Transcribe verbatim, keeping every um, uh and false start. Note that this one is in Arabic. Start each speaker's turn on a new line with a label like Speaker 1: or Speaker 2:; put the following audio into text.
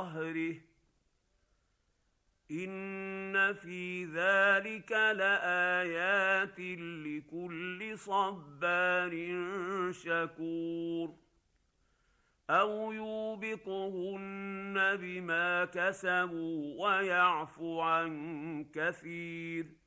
Speaker 1: ظهره إن في ذلك لآيات لكل صبار شكور أو يوبقهن بما كسبوا ويعفو عن كثير